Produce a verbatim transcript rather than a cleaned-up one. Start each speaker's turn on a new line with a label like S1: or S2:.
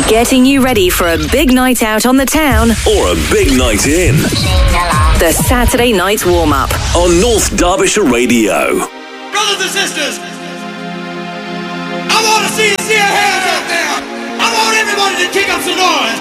S1: Getting you ready for a big night out on the town
S2: or a big night in.
S1: The Saturday Night Warm-Up
S2: on North Derbyshire Radio.
S3: Brothers and sisters, I want to see, see your hands out there. I want everybody to kick up some noise.